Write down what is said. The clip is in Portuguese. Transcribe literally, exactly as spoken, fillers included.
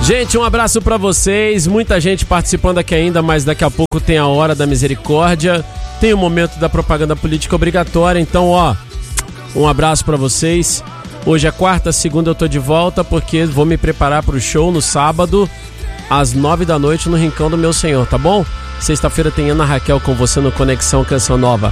Gente, um abraço pra vocês. Muita gente participando aqui ainda, mas daqui a pouco tem a Hora da Misericórdia. Tem o momento da propaganda política obrigatória. Então, ó, um abraço pra vocês. Hoje é quarta, segunda eu tô de volta, porque vou me preparar pro show no sábado, às nove da noite, no Rincão do Meu Senhor, tá bom? Sexta-feira tem Ana Raquel com você no Conexão Canção Nova.